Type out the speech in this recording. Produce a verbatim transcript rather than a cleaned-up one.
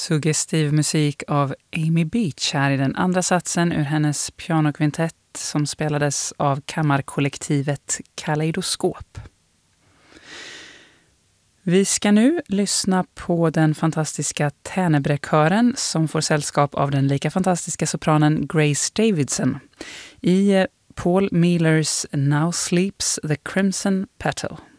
Suggestiv musik av Amy Beach här i den andra satsen ur hennes pianokvintett som spelades av kammarkollektivet Kaleidoskop. Vi ska nu lyssna på den fantastiska Tenebre-kören som får sällskap av den lika fantastiska sopranen Grace Davidson i Paul Mealers Now Sleeps the Crimson Petal.